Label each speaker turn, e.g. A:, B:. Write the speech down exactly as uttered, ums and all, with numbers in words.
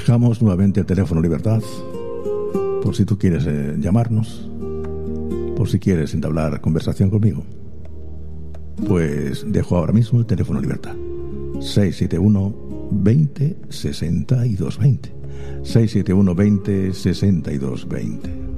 A: Dejamos nuevamente el teléfono Libertad, por si tú quieres eh, llamarnos, por si quieres entablar conversación conmigo. Pues dejo ahora mismo el teléfono Libertad. seis siete uno, veinte, sesenta y dos veinte. seis siete uno, veinte, sesenta y dos veinte.